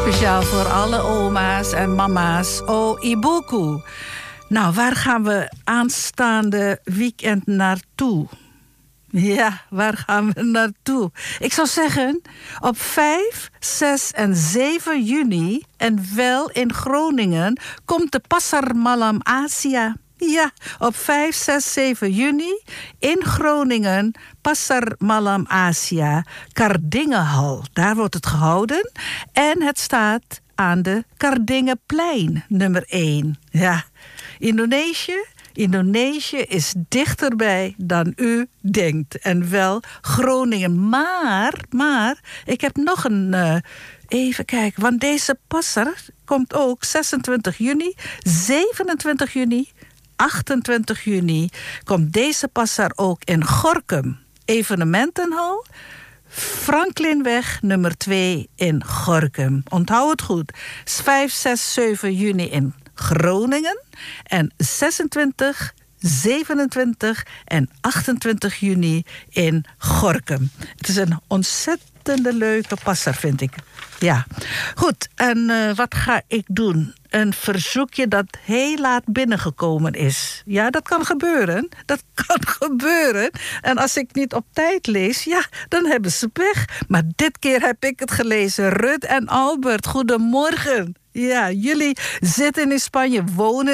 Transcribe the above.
Speciaal voor alle oma's en mama's. O Ibuku. Nou, waar gaan we aanstaande weekend naartoe? Ja, waar gaan we naartoe? Ik zou zeggen, op 5, 6 en 7 juni... en wel in Groningen, komt de Pasar Malam Asia. Ja, op 5, 6, 7 juni in Groningen, Pasar Malam Asia, Kardingenhal. Daar wordt het gehouden. En het staat aan de Kardingenplein, nummer 1. Ja, Indonesië is dichterbij dan u denkt. En wel Groningen. Maar ik heb nog een... even kijken, want deze passer komt ook 26 juni, 27 juni... 28 juni komt deze passer ook in Gorinchem. Evenementenhal, Franklinweg nummer 2 in Gorinchem. Onthoud het goed. 5, 6, 7 juni in Groningen. En 26, 27 en 28 juni in Gorinchem. Het is een ontzettende leuke passer, vind ik. Ja, goed. En wat ga ik doen? Een verzoekje dat heel laat binnengekomen is. Ja, dat kan gebeuren. Dat kan gebeuren. En als ik niet op tijd lees, ja, dan hebben ze pech. Maar dit keer heb ik het gelezen. Rut en Albert, goedemorgen. Ja, jullie zitten in Spanje, wonen